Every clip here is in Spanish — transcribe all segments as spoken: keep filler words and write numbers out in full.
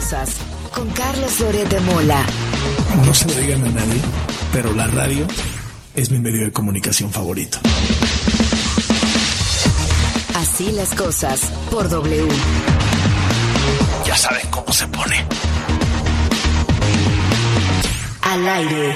cosas, con Carlos Loret de Mola. No se lo digan a nadie, pero la radio es mi medio de comunicación favorito. Así las cosas, por W. Ya saben cómo se pone. Al aire.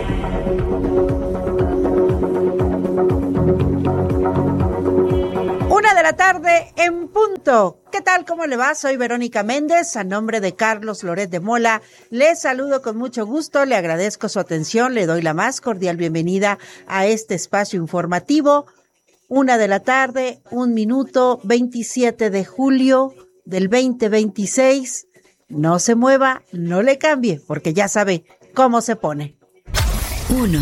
Una de la tarde en punto. ¿Qué tal? ¿Cómo le va? Soy Verónica Méndez. A nombre de Carlos Loret de Mola, les saludo con mucho gusto. Le agradezco su atención. Le doy la más cordial bienvenida a este espacio informativo. Una de la tarde, un minuto, veintisiete de julio del veinte veintiséis. No se mueva, no le cambie, porque ya sabe cómo se pone. Uno.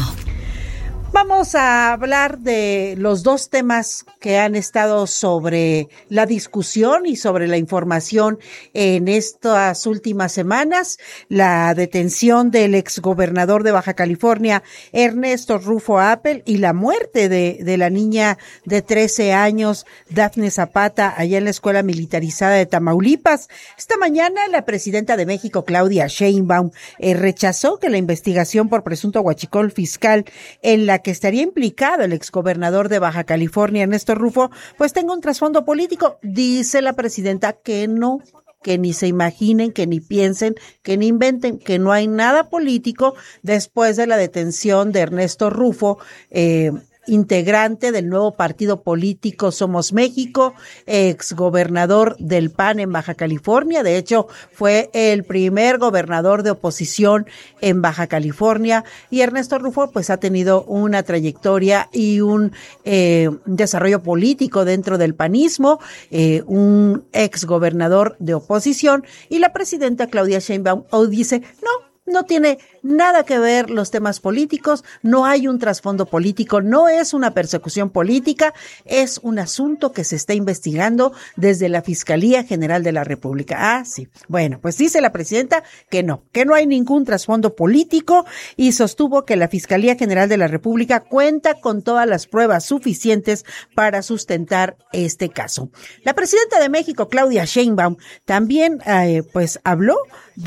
Vamos a hablar de los dos temas que han estado sobre la discusión y sobre la información en estas últimas semanas. La detención del exgobernador de Baja California, Ernesto Rufo Appel, y la muerte de, de la niña de trece años, Dafne Zapata, allá en la escuela militarizada de Tamaulipas. Esta mañana la presidenta de México, Claudia Sheinbaum, eh, rechazó que la investigación por presunto huachicol fiscal en la que estaría implicado el exgobernador de Baja California, Ernesto Rufo, pues tenga un trasfondo político. Dice la presidenta que no, que ni se imaginen, que ni piensen, que ni inventen, que no hay nada político después de la detención de Ernesto Rufo, eh, integrante del nuevo partido político Somos México, exgobernador del P A N en Baja California. De hecho, fue el primer gobernador de oposición en Baja California, y Ernesto Rufo pues ha tenido una trayectoria y un eh, desarrollo político dentro del panismo, eh, un exgobernador de oposición, y la presidenta Claudia Sheinbaum hoy dice, no, no tiene nada que ver los temas políticos, no hay un trasfondo político, no es una persecución política, es un asunto que se está investigando desde la Fiscalía General de la República. Ah, sí. Bueno, pues dice la presidenta que no, que no hay ningún trasfondo político, y sostuvo que la Fiscalía General de la República cuenta con todas las pruebas suficientes para sustentar este caso. La presidenta de México, Claudia Sheinbaum, también eh, pues habló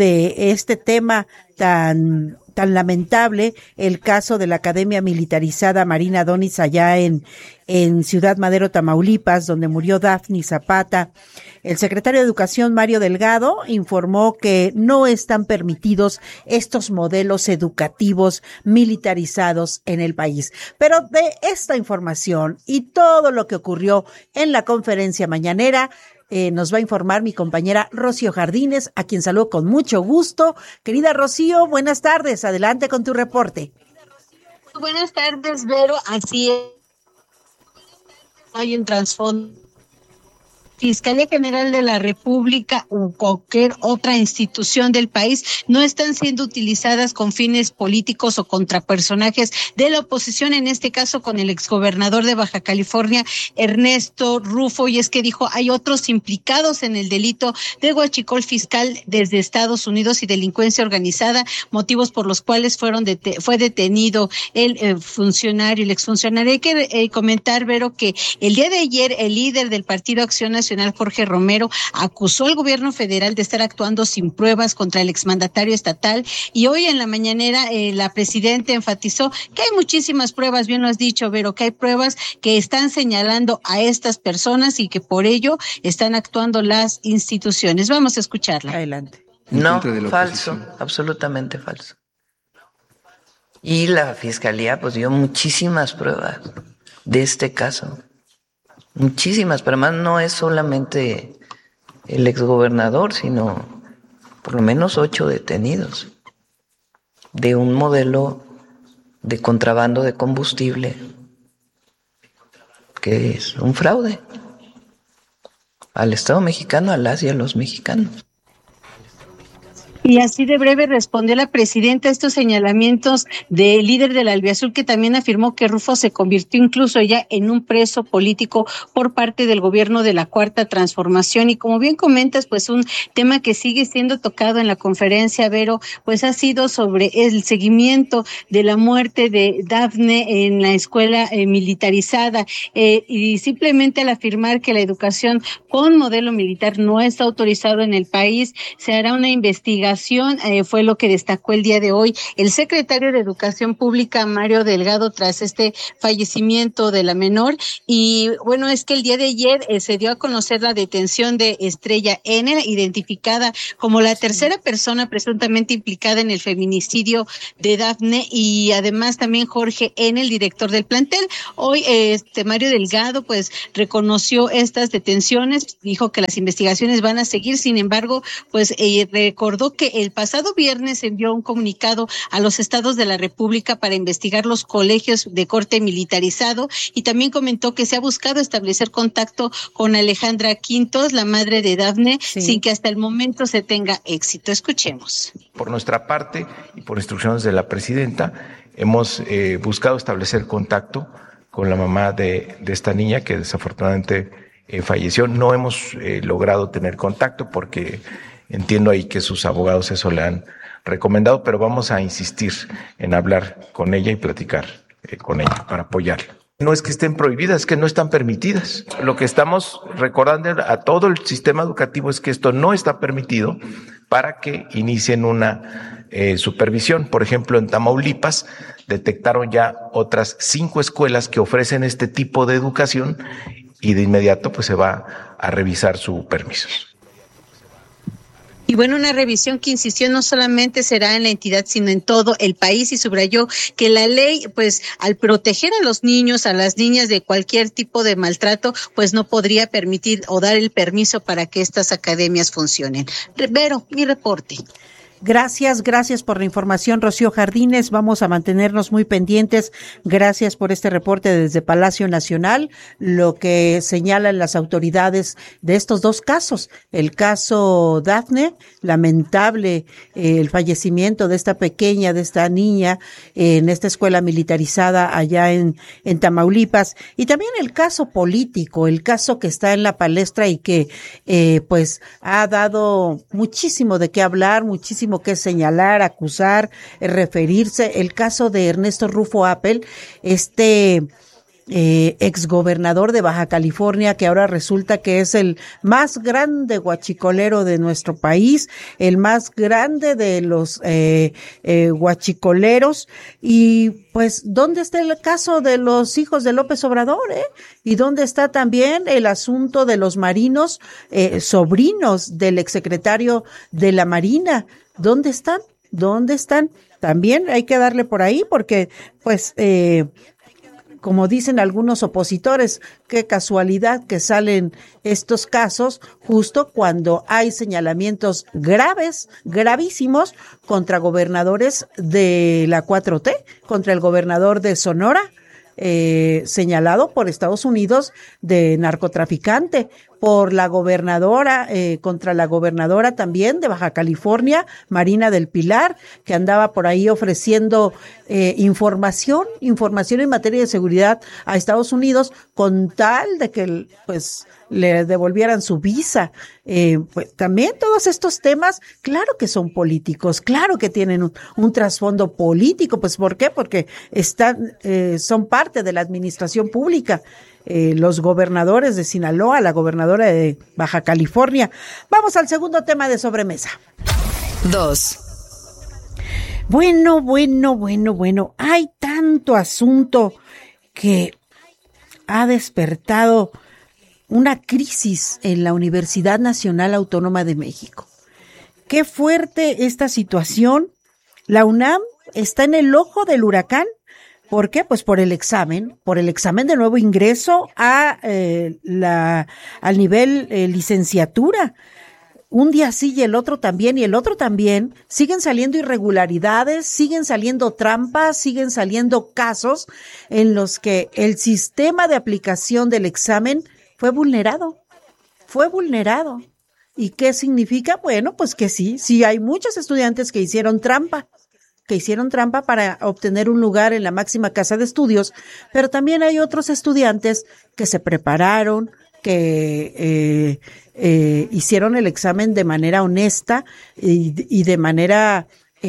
de este tema tan tan lamentable, el caso de la Academia Militarizada Marina Donis allá en en Ciudad Madero, Tamaulipas, donde murió Dafne Zapata. El secretario de Educación, Mario Delgado, informó que no están permitidos estos modelos educativos militarizados en el país. Pero de esta información y todo lo que ocurrió en la conferencia mañanera, Eh, nos va a informar mi compañera Rocío Jardines, a quien saludo con mucho gusto. Querida Rocío, buenas tardes. Adelante con tu reporte. Buenas tardes, Vero. Así es. Hay un trasfondo. Fiscalía General de la República o cualquier otra institución del país no están siendo utilizadas con fines políticos o contra personajes de la oposición, en este caso con el exgobernador de Baja California, Ernesto Rufo, y es que dijo, hay otros implicados en el delito de huachicol fiscal desde Estados Unidos y delincuencia organizada, motivos por los cuales fueron dete- fue detenido el eh, funcionario, el exfuncionario. Hay que eh, comentar, Vero, que el día de ayer el líder del Partido Acción Nacional, Jorge Romero, acusó al gobierno federal de estar actuando sin pruebas contra el exmandatario estatal, y hoy en la mañanera eh, la presidenta enfatizó que hay muchísimas pruebas, bien lo has dicho, Vero, que hay pruebas que están señalando a estas personas y que por ello están actuando las instituciones. Vamos a escucharla. Adelante. No, falso, absolutamente falso. Y la fiscalía pues dio muchísimas pruebas de este caso. Muchísimas, pero además no es solamente el exgobernador, sino por lo menos ocho detenidos de un modelo de contrabando de combustible que es un fraude al Estado mexicano, a las y a los mexicanos. Y así de breve respondió la presidenta a estos señalamientos del líder del Albiazul, que también afirmó que Rufo se convirtió incluso ya en un preso político por parte del gobierno de la Cuarta Transformación. Y como bien comentas, pues un tema que sigue siendo tocado en la conferencia, Vero, pues ha sido sobre el seguimiento de la muerte de Dafne en la escuela eh, militarizada. Eh, y simplemente al afirmar que la educación con modelo militar no está autorizado en el país, se hará una investigación. Eh, fue lo que destacó el día de hoy el secretario de Educación Pública, Mario Delgado, tras este fallecimiento de la menor. Y bueno, es que el día de ayer eh, se dio a conocer la detención de Estrella N, identificada como la tercera persona presuntamente implicada en el feminicidio de Dafne, y además también Jorge N, el director del plantel. Hoy eh, este Mario Delgado pues reconoció estas detenciones, dijo que las investigaciones van a seguir, sin embargo, pues eh, recordó que el pasado viernes envió un comunicado a los estados de la República para investigar los colegios de corte militarizado, y también comentó que se ha buscado establecer contacto con Alejandra Quintos, la madre de Dafne, sí, sin que hasta el momento se tenga éxito. Escuchemos. Por nuestra parte y por instrucciones de la presidenta, hemos eh, buscado establecer contacto con la mamá de, de esta niña que desafortunadamente eh, falleció. No hemos eh, logrado tener contacto porque entiendo ahí que sus abogados eso le han recomendado, pero vamos a insistir en hablar con ella y platicar eh, con ella para apoyarla. No es que estén prohibidas, es que no están permitidas. Lo que estamos recordando a todo el sistema educativo es que esto no está permitido para que inicien una eh, supervisión. Por ejemplo, en Tamaulipas detectaron ya otras cinco escuelas que ofrecen este tipo de educación y de inmediato pues se va a revisar su permiso. Y bueno, una revisión que insistió no solamente será en la entidad, sino en todo el país, y subrayó que la ley, pues al proteger a los niños, a las niñas de cualquier tipo de maltrato, pues no podría permitir o dar el permiso para que estas academias funcionen. Vero, mi reporte. Gracias, gracias por la información, Rocío Jardines. Vamos a mantenernos muy pendientes. Gracias por este reporte desde Palacio Nacional, lo que señalan las autoridades de estos dos casos. El caso Dafne, lamentable eh, el fallecimiento de esta pequeña, de esta niña eh, en esta escuela militarizada allá en, en Tamaulipas. Y también el caso político, el caso que está en la palestra y que eh, pues ha dado muchísimo de qué hablar, muchísimo que señalar, acusar, eh, referirse. El caso de Ernesto Rufo Appel, este eh, exgobernador de Baja California, que ahora resulta que es el más grande guachicolero de nuestro país, el más grande de los eh, eh, guachicoleros. Y pues, ¿dónde está el caso de los hijos de López Obrador? Eh? ¿Y dónde está también el asunto de los marinos, eh, sobrinos del exsecretario de la Marina? ¿Dónde están? ¿Dónde están? También hay que darle por ahí porque, pues, eh, como dicen algunos opositores, qué casualidad que salen estos casos justo cuando hay señalamientos graves, gravísimos contra gobernadores de la cuatro T, contra el gobernador de Sonora, eh, señalado por Estados Unidos de narcotraficante, por la gobernadora, eh, contra la gobernadora también de Baja California, Marina del Pilar, que andaba por ahí ofreciendo eh, información, información en materia de seguridad a Estados Unidos con tal de que pues le devolvieran su visa. Eh, pues también todos estos temas, claro que son políticos, claro que tienen un, un trasfondo político. Pues ¿por qué? Porque están, eh, son parte de la administración pública. Eh, los gobernadores de Sinaloa, la gobernadora de Baja California. Vamos al segundo tema de sobremesa. Dos. Bueno, bueno, bueno, bueno. Hay tanto asunto que ha despertado una crisis en la Universidad Nacional Autónoma de México. Qué fuerte esta situación. La UNAM está en el ojo del huracán. ¿Por qué? Pues por el examen, por el examen de nuevo ingreso a eh, la al nivel eh, licenciatura. Un día sí y el otro también, y el otro también. Siguen saliendo irregularidades, siguen saliendo trampas, siguen saliendo casos en los que el sistema de aplicación del examen fue vulnerado, fue vulnerado. ¿Y qué significa? Bueno, pues que sí, sí hay muchos estudiantes que hicieron trampa, que hicieron trampa para obtener un lugar en la máxima casa de estudios, pero también hay otros estudiantes que se prepararon, que eh, eh, hicieron el examen de manera honesta y, y de manera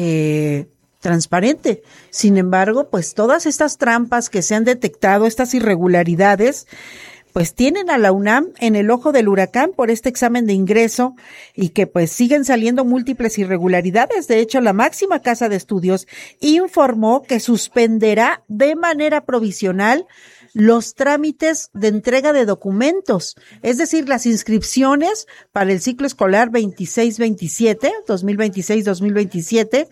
eh, transparente. Sin embargo, pues todas estas trampas que se han detectado, estas irregularidades, pues tienen a la UNAM en el ojo del huracán por este examen de ingreso y que pues siguen saliendo múltiples irregularidades. De hecho, la máxima casa de estudios informó que suspenderá de manera provisional los trámites de entrega de documentos, es decir, las inscripciones para el ciclo escolar veintiséis veintisiete, dos mil veintiséis dos mil veintisiete.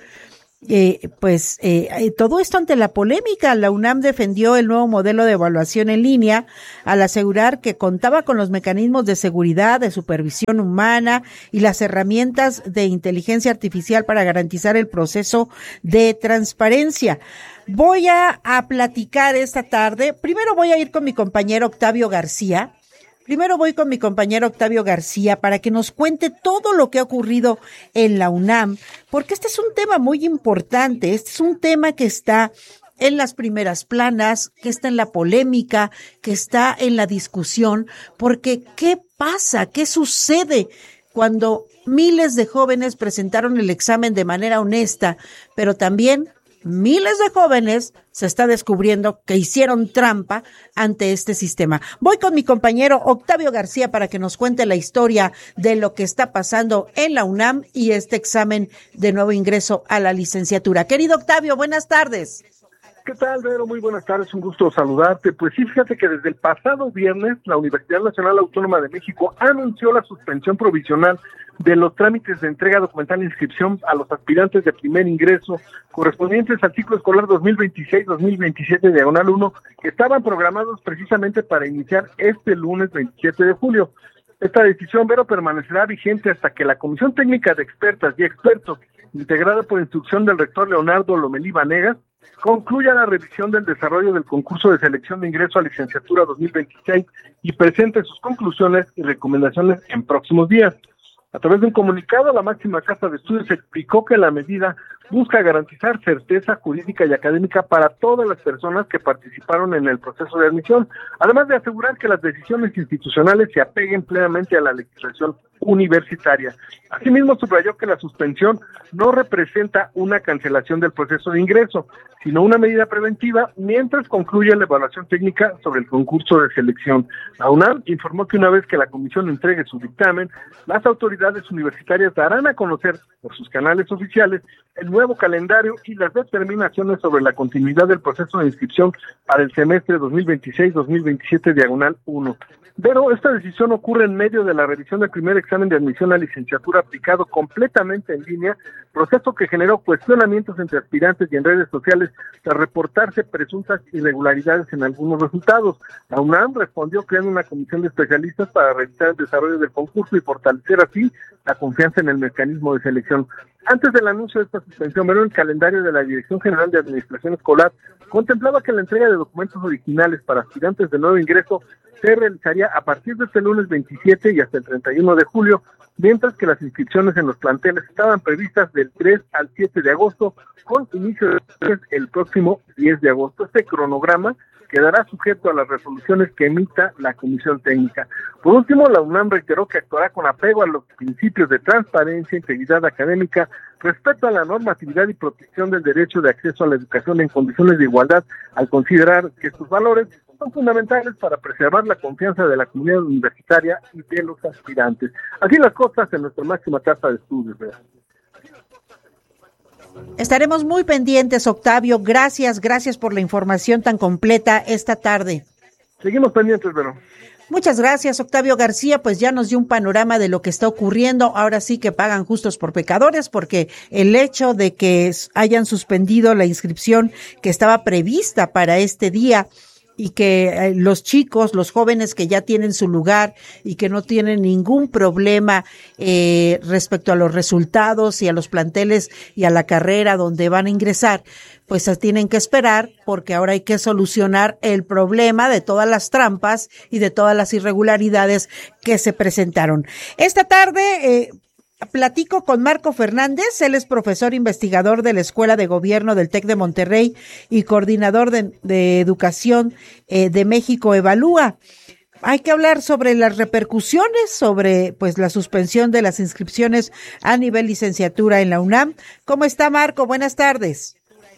Eh, pues eh, todo esto ante la polémica. La UNAM defendió el nuevo modelo de evaluación en línea al asegurar que contaba con los mecanismos de seguridad, de supervisión humana y las herramientas de inteligencia artificial para garantizar el proceso de transparencia. Voy a, a platicar esta tarde. Primero voy a ir con mi compañero Octavio García. Primero voy con mi compañero Octavio García para que nos cuente todo lo que ha ocurrido en la UNAM, porque este es un tema muy importante, este es un tema que está en las primeras planas, que está en la polémica, que está en la discusión, porque ¿qué pasa? ¿Qué sucede cuando miles de jóvenes presentaron el examen de manera honesta, pero también miles de jóvenes se está descubriendo que hicieron trampa ante este sistema? Voy con mi compañero Octavio García para que nos cuente la historia de lo que está pasando en la UNAM y este examen de nuevo ingreso a la licenciatura. Querido Octavio, buenas tardes. ¿Qué tal, Vero? Muy buenas tardes, un gusto saludarte. Pues sí, fíjate que desde el pasado viernes la Universidad Nacional Autónoma de México anunció la suspensión provisional de los trámites de entrega documental e inscripción a los aspirantes de primer ingreso correspondientes al ciclo escolar dos mil veintiséis dos mil veintisiete diagonal uno, que estaban programados precisamente para iniciar este lunes veintisiete de julio. Esta decisión, Vero, permanecerá vigente hasta que la Comisión Técnica de Expertas y Expertos, integrada por instrucción del rector Leonardo Lomelí Vanegas, concluya la revisión del desarrollo del concurso de selección de ingreso a licenciatura dos mil veintiséis y presente sus conclusiones y recomendaciones en próximos días. A través de un comunicado, la máxima casa de estudios explicó que la medida busca garantizar certeza jurídica y académica para todas las personas que participaron en el proceso de admisión, además de asegurar que las decisiones institucionales se apeguen plenamente a la legislación universitaria. Asimismo, subrayó que la suspensión no representa una cancelación del proceso de ingreso, sino una medida preventiva mientras concluye la evaluación técnica sobre el concurso de selección. La UNAM informó que una vez que la comisión entregue su dictamen, las autoridades universitarias darán a conocer por sus canales oficiales el nuevo calendario y las determinaciones sobre la continuidad del proceso de inscripción para el semestre dos mil veintiséis dos mil veintisiete diagonal uno. Pero esta decisión ocurre en medio de la revisión del primer examen de admisión a licenciatura aplicado completamente en línea, proceso que generó cuestionamientos entre aspirantes y en redes sociales tras reportarse presuntas irregularidades en algunos resultados. La UNAM respondió creando una comisión de especialistas para revisar el desarrollo del concurso y fortalecer así la confianza en el mecanismo de selección. Antes del anuncio de esta suspensión, pero el calendario de la Dirección General de Administración Escolar contemplaba que la entrega de documentos originales para aspirantes de nuevo ingreso se realizaría a partir de este lunes veintisiete y hasta el treinta y uno de julio, mientras que las inscripciones en los planteles estaban previstas del tres al siete de agosto, con inicio de el próximo diez de agosto. Este cronograma quedará sujeto a las resoluciones que emita la Comisión Técnica. Por último, la UNAM reiteró que actuará con apego a los principios de transparencia, integridad académica, respeto a la normatividad y protección del derecho de acceso a la educación en condiciones de igualdad, al considerar que estos valores son fundamentales para preservar la confianza de la comunidad universitaria y de los aspirantes. Así las cosas en nuestra máxima casa de estudios, ¿verdad? Estaremos muy pendientes, Octavio. Gracias, gracias por la información tan completa esta tarde. Seguimos pendientes, Vero. Muchas gracias, Octavio García. Pues ya nos dio un panorama de lo que está ocurriendo. Ahora sí que pagan justos por pecadores, porque el hecho de que hayan suspendido la inscripción que estaba prevista para este día y que eh, los chicos, los jóvenes que ya tienen su lugar y que no tienen ningún problema eh, respecto a los resultados y a los planteles y a la carrera donde van a ingresar, pues tienen que esperar porque ahora hay que solucionar el problema de todas las trampas y de todas las irregularidades que se presentaron. Esta tarde eh, platico con Marco Fernández, él es profesor investigador de la Escuela de Gobierno del TEC de Monterrey y coordinador de, de Educación eh, de México Evalúa. Hay que hablar sobre las repercusiones, sobre pues la suspensión de las inscripciones a nivel licenciatura en la UNAM. ¿Cómo está, Marco? Buenas tardes.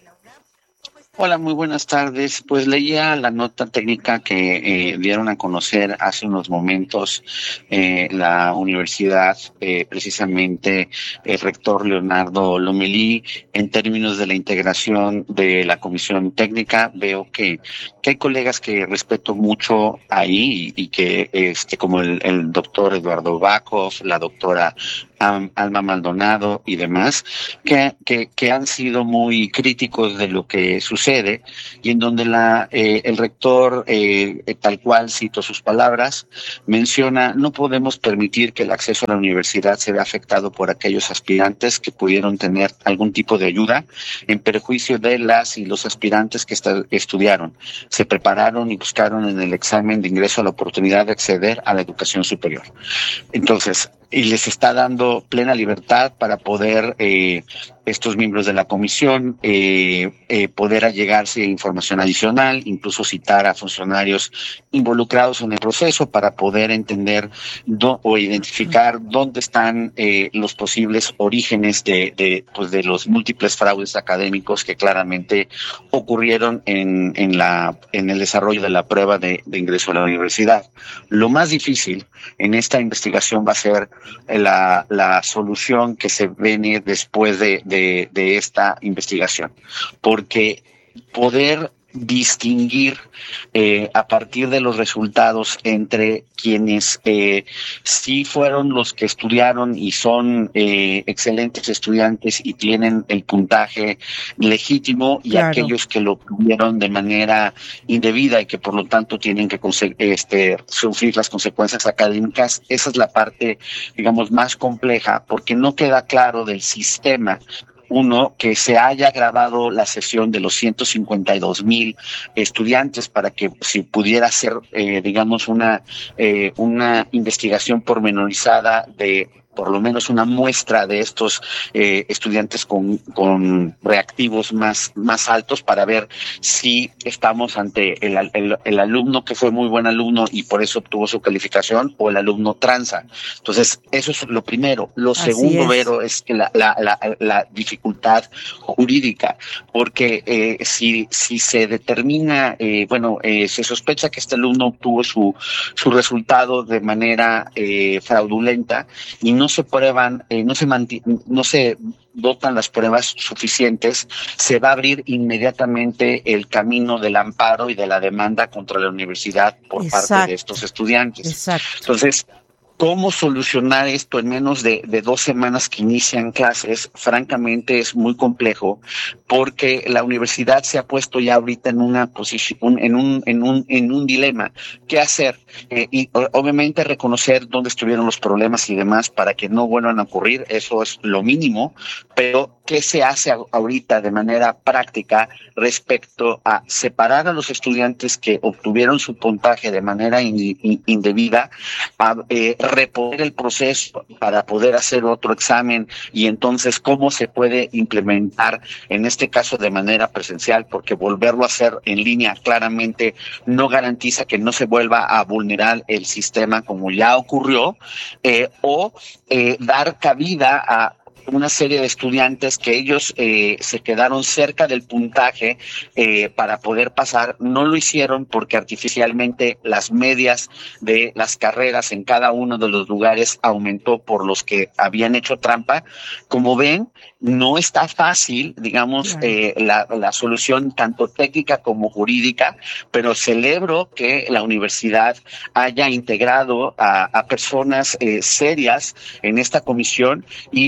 Hola, muy buenas tardes. Pues leía la nota técnica que eh, dieron a conocer hace unos momentos eh, la universidad, eh, precisamente el rector Leonardo Lomelí, en términos de la integración de la comisión técnica. Veo que, que hay colegas que respeto mucho ahí y, y que, este, como el, el doctor Eduardo Bakov, la doctora Alma Maldonado y demás, que, que, que han sido muy críticos de lo que sucede y en donde la eh, el rector, eh, tal cual cito sus palabras, menciona: no podemos permitir que el acceso a la universidad se vea afectado por aquellos aspirantes que pudieron tener algún tipo de ayuda en perjuicio de las y los aspirantes que esta, estudiaron, se prepararon y buscaron en el examen de ingreso a la oportunidad de acceder a la educación superior. Entonces, y les está dando plena libertad para poder eh, estos miembros de la comisión eh, eh, poder allegarse a información adicional, incluso citar a funcionarios involucrados en el proceso para poder entender do, o identificar dónde están eh, los posibles orígenes de, de, pues de los múltiples fraudes académicos que claramente ocurrieron en, en, la, en el desarrollo de la prueba de, de ingreso a la universidad. Lo más difícil en esta investigación va a ser la, la solución que se viene después de, de, de esta investigación, porque poder distinguir eh, a partir de los resultados entre quienes eh, sí fueron los que estudiaron y son eh, excelentes estudiantes y tienen el puntaje legítimo y claro, aquellos que lo tuvieron de manera indebida y que por lo tanto tienen que este, sufrir las consecuencias académicas. Esa es la parte, digamos, más compleja, porque no queda claro del sistema. Uno, que se haya grabado la sesión de los ciento cincuenta y dos mil estudiantes para que si pudiera hacer, eh, digamos, una, eh, una investigación pormenorizada de por lo menos una muestra de estos eh, estudiantes con, con reactivos más, más altos para ver si estamos ante el, el, el alumno que fue muy buen alumno y por eso obtuvo su calificación o el alumno tranza. Entonces, eso es lo primero. Lo Así segundo, es. Vero, es que la, la, la, la dificultad jurídica, porque eh, si, si se determina, eh, bueno, eh, se sospecha que este alumno obtuvo su, su resultado de manera eh, fraudulenta y no se prueban, eh, no se manti- no se dotan las pruebas suficientes, se va a abrir inmediatamente el camino del amparo y de la demanda contra la universidad por Exacto. parte de estos estudiantes. Exacto. Entonces, ¿cómo solucionar esto en menos de, de dos semanas que inician clases? Francamente es muy complejo porque la universidad se ha puesto ya ahorita en una posición, en un, en un, en un dilema. ¿Qué hacer? Eh, y obviamente reconocer dónde estuvieron los problemas y demás para que no vuelvan a ocurrir, eso es lo mínimo, pero ¿qué se hace ahorita de manera práctica respecto a separar a los estudiantes que obtuvieron su puntaje de manera in, in, indebida, a eh, reponer el proceso para poder hacer otro examen y entonces cómo se puede implementar en este caso de manera presencial, porque volverlo a hacer en línea claramente no garantiza que no se vuelva a vulnerar el sistema como ya ocurrió, eh, o eh, dar cabida a una serie de estudiantes que ellos eh, se quedaron cerca del puntaje eh, para poder pasar. No lo hicieron porque artificialmente las medias de las carreras en cada uno de los lugares aumentó por los que habían hecho trampa. Como ven, no está fácil, digamos, eh, la, la solución tanto técnica como jurídica, pero celebro que la universidad haya integrado a, a personas eh, serias en esta comisión y que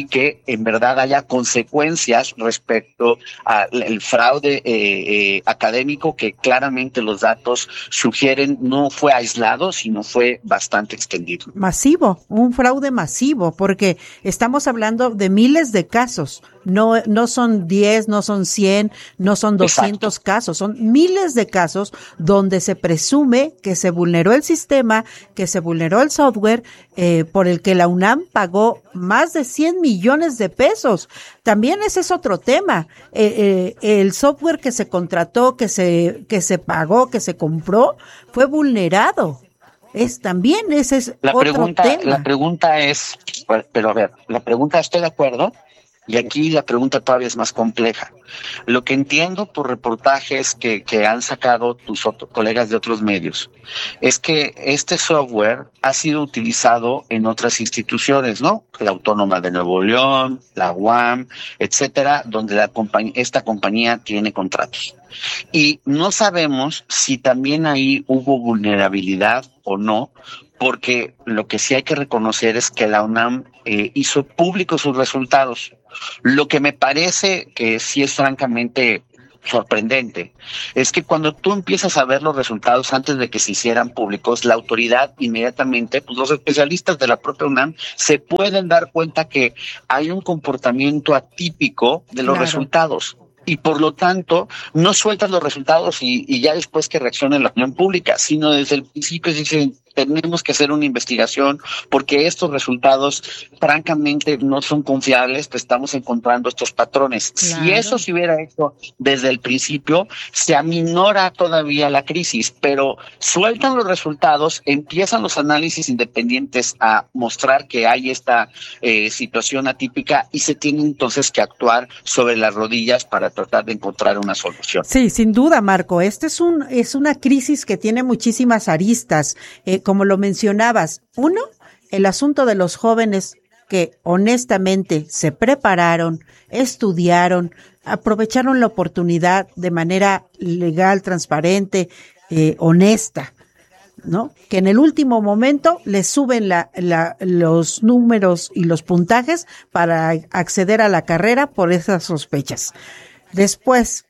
en verdad haya consecuencias respecto al fraude eh, eh, académico que claramente los datos sugieren no fue aislado, sino fue bastante extendido. Masivo, un fraude masivo, porque estamos hablando de miles de casos. No, no son diez, no son cien, no son doscientos Exacto. casos, son miles de casos donde se presume que se vulneró el sistema, que se vulneró el software, eh, por el que la UNAM pagó más de cien millones de pesos. También ese es otro tema. Eh, eh, el software que se contrató, que se, que se pagó, que se compró, fue vulnerado. Es también ese es la otro pregunta, tema. La pregunta es, pero a ver, la pregunta estoy de acuerdo. Y aquí la pregunta todavía es más compleja. Lo que entiendo por reportajes que, que han sacado tus otros colegas de otros medios es que este software ha sido utilizado en otras instituciones, ¿no? La Autónoma de Nuevo León, la U A M, etcétera, donde la compañ- esta compañía tiene contratos. Y no sabemos si también ahí hubo vulnerabilidad o no, porque lo que sí hay que reconocer es que la UNAM eh, hizo públicos sus resultados. Lo que me parece que sí es francamente sorprendente es que cuando tú empiezas a ver los resultados antes de que se hicieran públicos, la autoridad inmediatamente, pues los especialistas de la propia UNAM se pueden dar cuenta que hay un comportamiento atípico de los Claro. resultados. Y por lo tanto, no sueltas los resultados y, y ya después que reaccione la opinión pública, sino desde el principio dicen, tenemos que hacer una investigación porque estos resultados francamente no son confiables, pues estamos encontrando estos patrones. Claro. Si eso se hubiera hecho desde el principio, se aminora todavía la crisis, pero sueltan los resultados, empiezan los análisis independientes a mostrar que hay esta eh, situación atípica y se tiene entonces que actuar sobre las rodillas para tratar de encontrar una solución. Sí, sin duda, Marco. Este es un es una crisis que tiene muchísimas aristas, eh, como lo mencionabas. Uno, el asunto de los jóvenes que honestamente se prepararon, estudiaron, aprovecharon la oportunidad de manera legal, transparente, eh, honesta, ¿no? Que en el último momento les suben la, la, los números y los puntajes para acceder a la carrera por esas sospechas. Después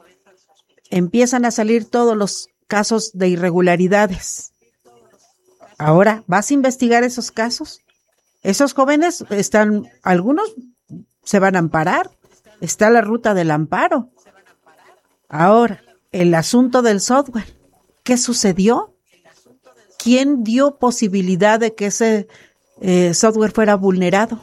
empiezan a salir todos los casos de irregularidades. Ahora, ¿vas a investigar esos casos? Esos jóvenes están, algunos se van a amparar. Está la ruta del amparo. Ahora, el asunto del software. ¿Qué sucedió? ¿Quién dio posibilidad de que ese eh, software fuera vulnerado?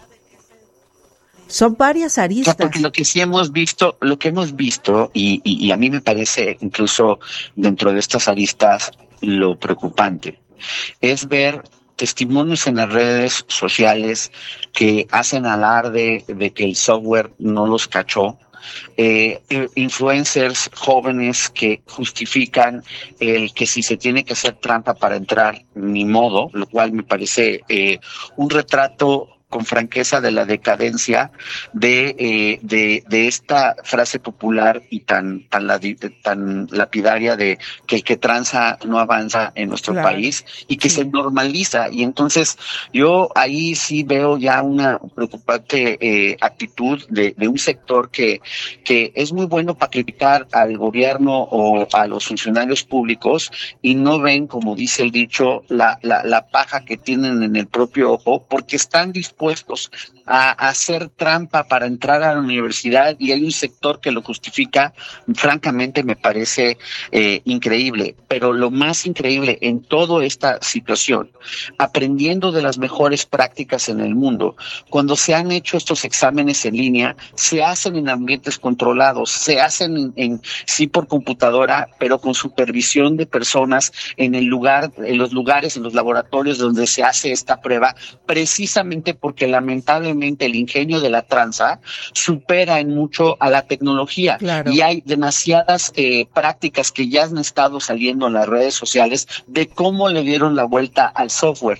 Son varias aristas. Porque lo que sí hemos visto, lo que hemos visto, y, y, y a mí me parece incluso dentro de estas aristas lo preocupante, es ver testimonios en las redes sociales que hacen alarde de que el software no los cachó. Eh, influencers jóvenes que justifican el que si se tiene que hacer trampa para entrar, ni modo, lo cual me parece eh, un retrato con franqueza de la decadencia de eh, de, de esta frase popular y tan tan, tan lapidaria de que el que tranza no avanza en nuestro claro. país y que sí. se normaliza. Y entonces yo ahí sí veo ya una preocupante eh, actitud de, de un sector que, que es muy bueno para criticar al gobierno o a los funcionarios públicos y no ven, como dice el dicho, la, la, la paja que tienen en el propio ojo, porque están dispuestos a hacer trampa para entrar a la universidad y hay un sector que lo justifica. Francamente me parece eh, increíble, pero lo más increíble en toda esta situación, aprendiendo de las mejores prácticas en el mundo, cuando se han hecho estos exámenes en línea, se hacen en ambientes controlados, se hacen en, en sí por computadora, pero con supervisión de personas en el lugar, en los lugares, en los laboratorios donde se hace esta prueba, precisamente porque que lamentablemente el ingenio de la tranza supera en mucho a la tecnología. Claro. Y hay demasiadas eh, prácticas que ya han estado saliendo en las redes sociales de cómo le dieron la vuelta al software.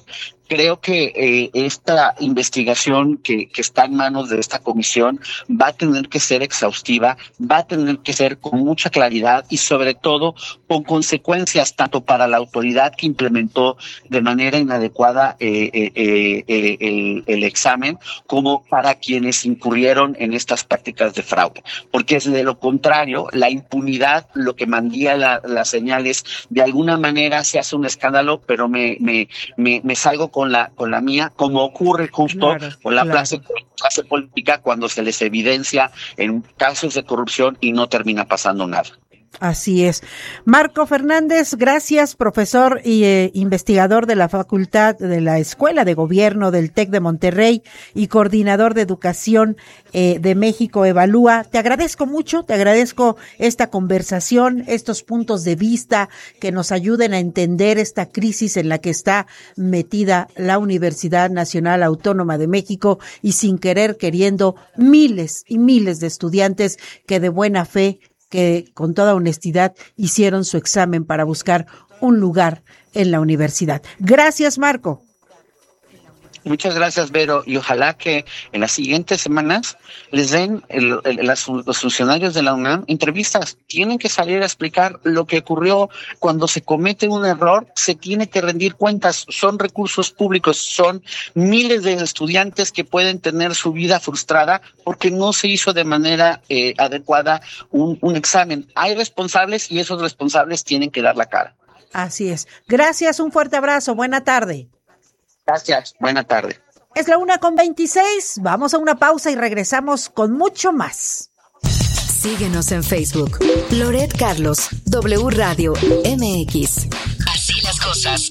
creo que eh, esta investigación que, que está en manos de esta comisión va a tener que ser exhaustiva, va a tener que ser con mucha claridad y sobre todo con consecuencias tanto para la autoridad que implementó de manera inadecuada eh, eh, eh, eh, el, el examen, como para quienes incurrieron en estas prácticas de fraude. Porque es de lo contrario, la impunidad lo que mandía la, las señales, de alguna manera se hace un escándalo, pero me, me, me, me salgo con la, con la mía, como ocurre justo claro, con la claro. clase, clase política cuando se les evidencia en casos de corrupción y no termina pasando nada. Así es. Marco Fernández, gracias, profesor y eh, investigador de la Facultad de la Escuela de Gobierno del TEC de Monterrey y coordinador de Educación eh, de México Evalúa. Te agradezco mucho, te agradezco esta conversación, estos puntos de vista que nos ayuden a entender esta crisis en la que está metida la Universidad Nacional Autónoma de México y sin querer queriendo miles y miles de estudiantes que de buena fe, que con toda honestidad hicieron su examen para buscar un lugar en la universidad. Gracias, Marco. Muchas gracias, Vero, y ojalá que en las siguientes semanas les den el, el, las, los funcionarios de la UNAM entrevistas. Tienen que salir a explicar lo que ocurrió cuando se comete un error. Se tiene que rendir cuentas. Son recursos públicos, son miles de estudiantes que pueden tener su vida frustrada porque no se hizo de manera eh, adecuada un, un examen. Hay responsables y esos responsables tienen que dar la cara. Así es. Gracias, un fuerte abrazo. Buena tarde. Gracias, buena tarde. Es la una con veintiséis, vamos a una pausa y regresamos con mucho más. Síguenos en Facebook, Loret Carlos, W Radio M X. Así las cosas.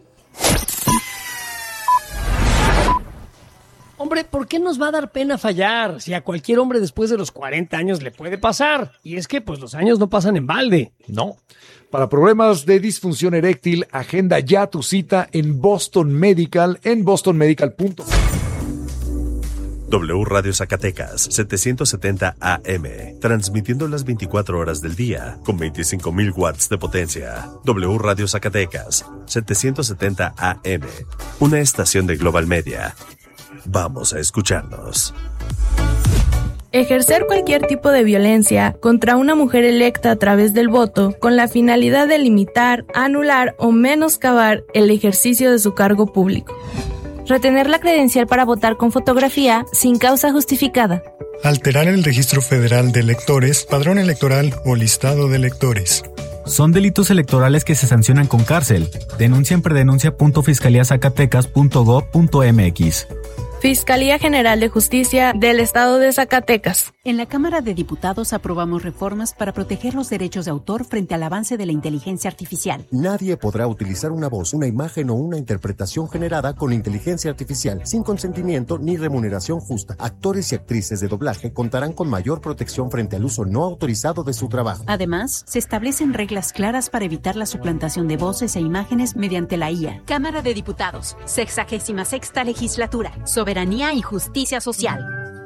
Hombre, ¿por qué nos va a dar pena fallar? Si a cualquier hombre después de los cuarenta años le puede pasar. Y es que, pues, los años no pasan en balde. No. Para problemas de disfunción eréctil, agenda ya tu cita en Boston Medical, en boston medical punto com. W Radio Zacatecas, setecientos setenta A M, transmitiendo las veinticuatro horas del día, con veinticinco mil watts de potencia. W Radio Zacatecas, setecientos setenta A M, una estación de Global Media. Vamos a escucharnos. Ejercer cualquier tipo de violencia contra una mujer electa a través del voto con la finalidad de limitar, anular o menoscabar el ejercicio de su cargo público. Retener la credencial para votar con fotografía sin causa justificada. Alterar el registro federal de electores, padrón electoral o listado de electores. Son delitos electorales que se sancionan con cárcel. Denuncia en predenuncia punto fiscalía zacatecas punto gob punto mx. Fiscalía General de Justicia del Estado de Zacatecas. En la Cámara de Diputados aprobamos reformas para proteger los derechos de autor frente al avance de la inteligencia artificial. Nadie podrá utilizar una voz, una imagen o una interpretación generada con inteligencia artificial sin consentimiento ni remuneración justa. Actores y actrices de doblaje contarán con mayor protección frente al uso no autorizado de su trabajo. Además, se establecen reglas claras para evitar la suplantación de voces e imágenes mediante la I A. Cámara de Diputados, sexagésima sexta legislatura. Soberanía y justicia social.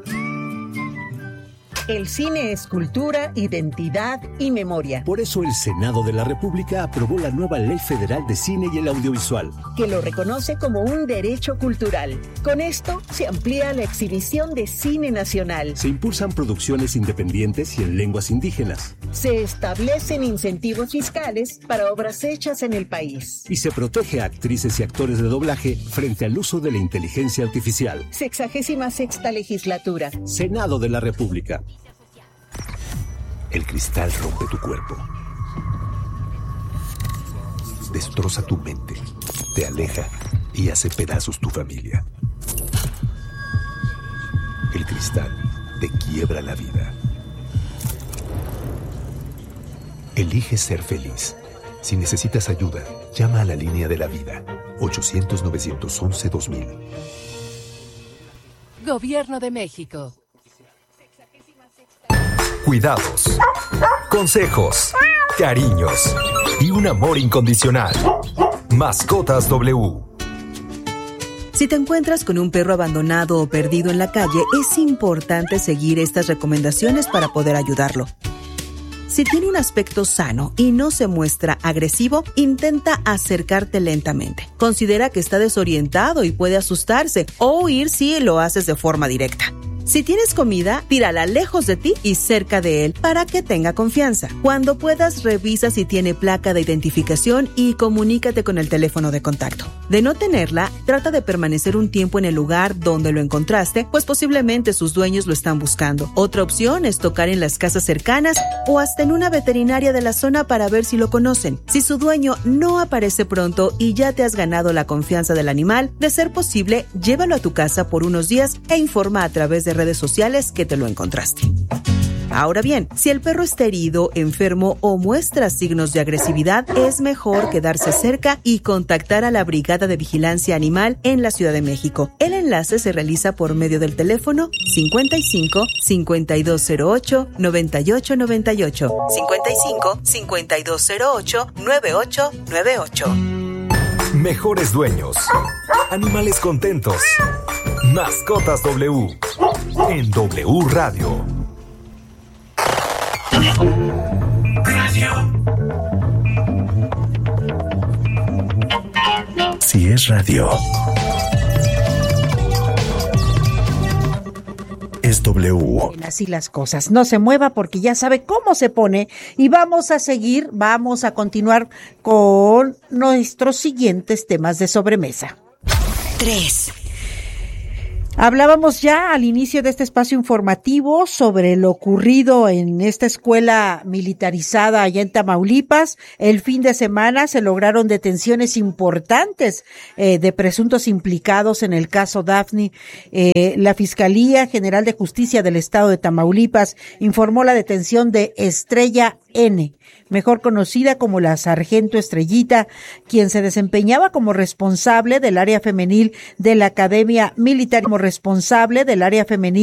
El cine es cultura, identidad y memoria. Por eso el Senado de la República aprobó la nueva Ley Federal de Cine y el Audiovisual, que lo reconoce como un derecho cultural. Con esto se amplía la exhibición de cine nacional. Se impulsan producciones independientes y en lenguas indígenas. Se establecen incentivos fiscales para obras hechas en el país. Y se protege a actrices y actores de doblaje frente al uso de la inteligencia artificial. Sexagésima sexta legislatura. Senado de la República. El cristal rompe tu cuerpo, destroza tu mente, te aleja y hace pedazos tu familia. El cristal te quiebra la vida. Elige ser feliz. Si necesitas ayuda, llama a la línea de la vida, ochocientos, novecientos once, dos mil. Gobierno de México. Cuidados, consejos, cariños y un amor incondicional. Mascotas W. Si te encuentras con un perro abandonado o perdido en la calle, es importante seguir estas recomendaciones para poder ayudarlo. Si tiene un aspecto sano y no se muestra agresivo, intenta acercarte lentamente. Considera que está desorientado y puede asustarse o huir si lo haces de forma directa. Si tienes comida, tírala lejos de ti y cerca de él para que tenga confianza. Cuando puedas, revisa si tiene placa de identificación y comunícate con el teléfono de contacto. De no tenerla, trata de permanecer un tiempo en el lugar donde lo encontraste, pues posiblemente sus dueños lo están buscando. Otra opción es tocar en las casas cercanas o hasta en una veterinaria de la zona para ver si lo conocen. Si su dueño no aparece pronto y ya te has ganado la confianza del animal, de ser posible, llévalo a tu casa por unos días e informa a través de redes sociales que te lo encontraste. Ahora bien, si el perro está herido, enfermo o muestra signos de agresividad, es mejor quedarse cerca y contactar a la Brigada de Vigilancia Animal en la Ciudad de México. El enlace se realiza por medio del teléfono cincuenta y cinco, cincuenta y dos cero ocho, noventa y ocho noventa y ocho, cincuenta y cinco, cincuenta y dos cero ocho, noventa y ocho noventa y ocho. Mejores dueños. Animales contentos. Mascotas W. En W Radio. Radio. Si es radio, es W. Así las cosas. No se mueva porque ya sabe cómo se pone. Y vamos a seguir, vamos a continuar con nuestros siguientes temas de sobremesa. Tres. Hablábamos ya al inicio de este espacio informativo sobre lo ocurrido en esta escuela militarizada allá en Tamaulipas. El fin de semana se lograron detenciones importantes eh, de presuntos implicados en el caso Daphne. Eh, la Fiscalía General de Justicia del Estado de Tamaulipas informó la detención de Estrella N., mejor conocida como la Sargento Estrellita, quien se desempeñaba como responsable del área femenil de la Academia Militar, como responsable del área femenil